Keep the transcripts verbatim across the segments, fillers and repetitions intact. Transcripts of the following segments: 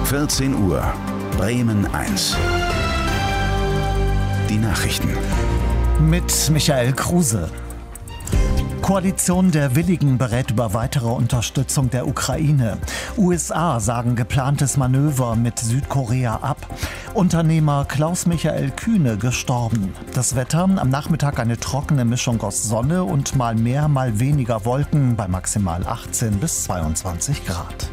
vierzehn Uhr, Bremen eins. Die Nachrichten. Mit Michael Kruse. Koalition der Willigen berät über weitere Unterstützung der Ukraine. U S A sagen geplantes Manöver mit Südkorea ab. Unternehmer Klaus-Michael Kühne gestorben. Das Wetter, am Nachmittag eine trockene Mischung aus Sonne und mal mehr, mal weniger Wolken bei maximal achtzehn bis zweiundzwanzig Grad.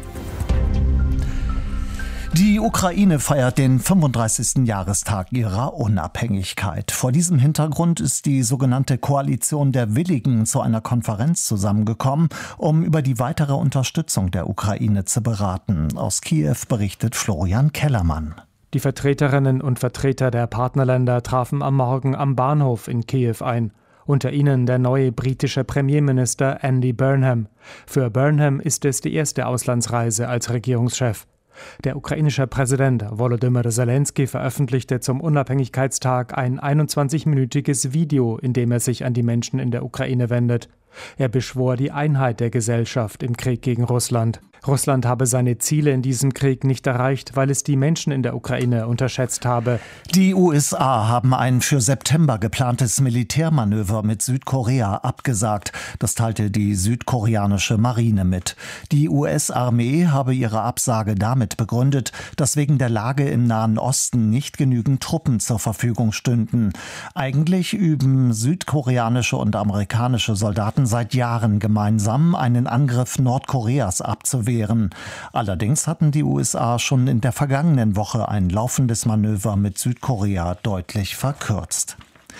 Die Ukraine feiert den fünfunddreißigsten Jahrestag ihrer Unabhängigkeit. Vor diesem Hintergrund ist die sogenannte Koalition der Willigen zu einer Konferenz zusammengekommen, um über die weitere Unterstützung der Ukraine zu beraten. Aus Kiew berichtet Florian Kellermann. Die Vertreterinnen und Vertreter der Partnerländer trafen am Morgen am Bahnhof in Kiew ein. Unter ihnen der neue britische Premierminister Andy Burnham. Für Burnham ist es die erste Auslandsreise als Regierungschef. Der ukrainische Präsident Volodymyr Zelensky veröffentlichte zum Unabhängigkeitstag ein einundzwanzigminütiges Video, in dem er sich an die Menschen in der Ukraine wendet. Er beschwor die Einheit der Gesellschaft im Krieg gegen Russland. Russland habe seine Ziele in diesem Krieg nicht erreicht, weil es die Menschen in der Ukraine unterschätzt habe. Die U S A haben ein für September geplantes Militärmanöver mit Südkorea abgesagt. Das teilte die südkoreanische Marine mit. Die U S-Armee habe ihre Absage damit begründet, dass wegen der Lage im Nahen Osten nicht genügend Truppen zur Verfügung stünden. Eigentlich üben südkoreanische und amerikanische Soldaten seit Jahren gemeinsam, einen Angriff Nordkoreas abzuwehren. Allerdings hatten die U S A schon in der vergangenen Woche ein laufendes Manöver mit Südkorea deutlich verkürzt.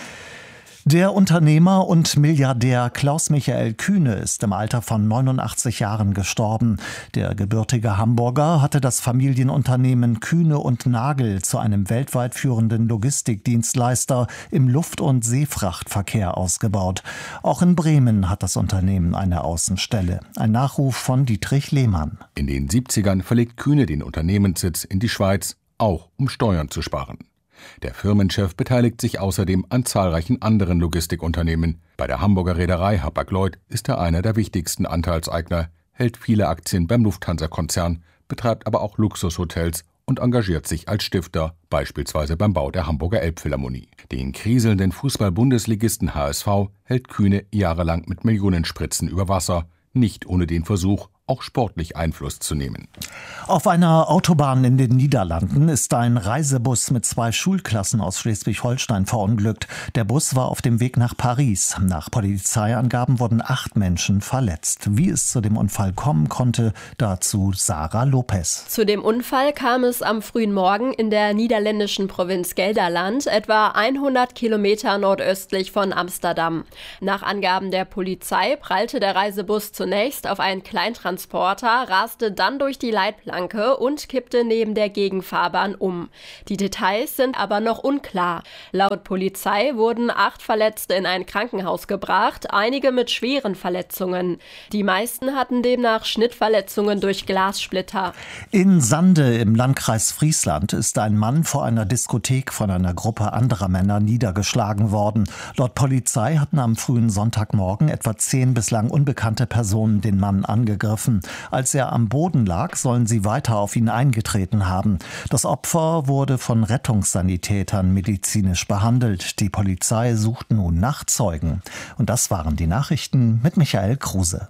Der Unternehmer und Milliardär Klaus-Michael Kühne ist im Alter von neunundachtzig Jahren gestorben. Der gebürtige Hamburger hatte das Familienunternehmen Kühne und Nagel zu einem weltweit führenden Logistikdienstleister im Luft- und Seefrachtverkehr ausgebaut. Auch in Bremen hat das Unternehmen eine Außenstelle. Ein Nachruf von Dietrich Lehmann. In den siebzigern verlegt Kühne den Unternehmenssitz in die Schweiz, auch um Steuern zu sparen. Der Firmenchef beteiligt sich außerdem an zahlreichen anderen Logistikunternehmen. Bei der Hamburger Reederei Hapag-Lloyd ist er einer der wichtigsten Anteilseigner, hält viele Aktien beim Lufthansa-Konzern, betreibt aber auch Luxushotels und engagiert sich als Stifter, beispielsweise beim Bau der Hamburger Elbphilharmonie. Den kriselnden Fußball-Bundesligisten H S V hält Kühne jahrelang mit Millionenspritzen über Wasser, nicht ohne den Versuch, auch sportlich Einfluss zu nehmen. Auf einer Autobahn in den Niederlanden ist ein Reisebus mit zwei Schulklassen aus Schleswig-Holstein verunglückt. Der Bus war auf dem Weg nach Paris. Nach Polizeiangaben wurden acht Menschen verletzt. Wie es zu dem Unfall kommen konnte, dazu Sarah Lopez. Zu dem Unfall kam es am frühen Morgen in der niederländischen Provinz Gelderland, etwa hundert Kilometer nordöstlich von Amsterdam. Nach Angaben der Polizei prallte der Reisebus zunächst auf einen Kleintransporter, raste dann durch die Leitplanke und kippte neben der Gegenfahrbahn um. Die Details sind aber noch unklar. Laut Polizei wurden acht Verletzte in ein Krankenhaus gebracht, einige mit schweren Verletzungen. Die meisten hatten demnach Schnittverletzungen durch Glassplitter. In Sande im Landkreis Friesland ist ein Mann vor einer Diskothek von einer Gruppe anderer Männer niedergeschlagen worden. Laut Polizei hatten am frühen Sonntagmorgen etwa zehn bislang unbekannte Personen den Mann angegriffen. Als er am Boden lag, sollen sie weiter auf ihn eingetreten haben. Das Opfer wurde von Rettungssanitätern medizinisch behandelt. Die Polizei sucht nun nach Zeugen. Und das waren die Nachrichten mit Michael Kruse.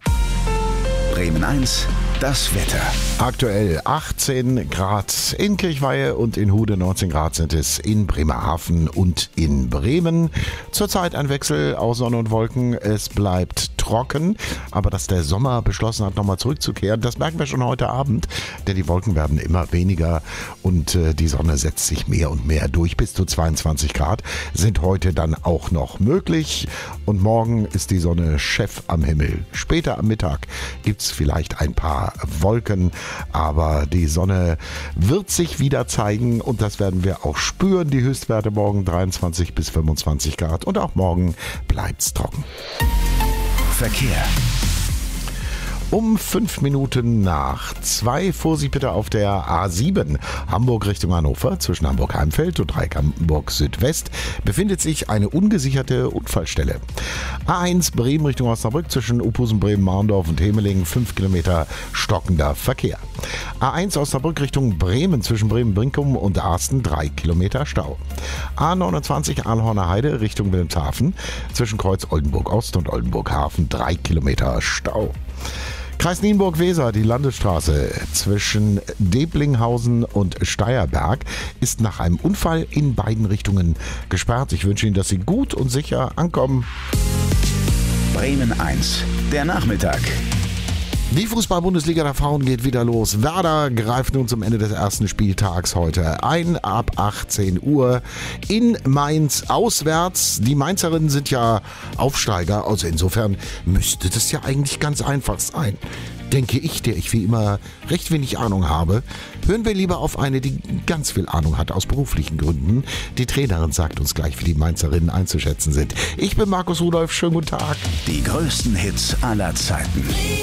Bremen eins, das Wetter. Aktuell achtzehn Grad in Kirchweihe und in Hude, neunzehn Grad sind es in Bremerhaven und in Bremen. Zurzeit ein Wechsel aus Sonne und Wolken. Es bleibt trocken, aber dass der Sommer beschlossen hat, nochmal zurückzukehren, das merken wir schon heute Abend, denn die Wolken werden immer weniger und äh, die Sonne setzt sich mehr und mehr durch. Bis zu zweiundzwanzig Grad sind heute dann auch noch möglich und morgen ist die Sonne Chef am Himmel. Später am Mittag gibt es vielleicht ein paar Wolken, aber die Sonne wird sich wieder zeigen und das werden wir auch spüren. Die Höchstwerte morgen dreiundzwanzig bis fünfundzwanzig Grad und auch morgen bleibt es trocken. Verkehr. Um fünf Minuten nach zwei. Vorsicht bitte auf der A sieben Hamburg Richtung Hannover zwischen Hamburg-Heimfeld und Dreieck Hamburg Südwest befindet sich eine ungesicherte Unfallstelle. A eins Bremen Richtung Osnabrück zwischen Uphusen, Bremen, Marndorf und Hemeling fünf Kilometer stockender Verkehr. A eins Osnabrück Richtung Bremen zwischen Bremen-Brinkum und Arsten drei Kilometer Stau. A neunundzwanzig Ahlhorner Heide Richtung Wilhelmshaven zwischen Kreuz Oldenburg Ost und Oldenburg Hafen drei Kilometer Stau. Kreis Nienburg-Weser, die Landesstraße zwischen Deblinghausen und Steierberg ist nach einem Unfall in beiden Richtungen gesperrt. Ich wünsche Ihnen, dass Sie gut und sicher ankommen. Bremen eins, der Nachmittag. Die Fußball-Bundesliga der Frauen geht wieder los. Werder greift nun zum Ende des ersten Spieltags heute ein, ab achtzehn Uhr in Mainz auswärts. Die Mainzerinnen sind ja Aufsteiger, also insofern müsste das ja eigentlich ganz einfach sein. Denke ich, der ich wie immer recht wenig Ahnung habe, hören wir lieber auf eine, die ganz viel Ahnung hat aus beruflichen Gründen. Die Trainerin sagt uns gleich, wie die Mainzerinnen einzuschätzen sind. Ich bin Markus Rudolph, schönen guten Tag. Die größten Hits aller Zeiten.